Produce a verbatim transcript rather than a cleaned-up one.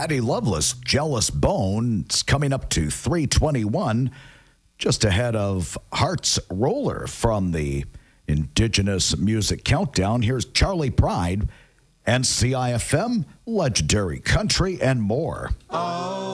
Patty Loveless, Jealous Bone. It's coming up to three twenty-one, just ahead of Hearts Roller from the Indigenous Music Countdown. Here's Charlie Pride and C I F M, Legendary Country, and more. Oh.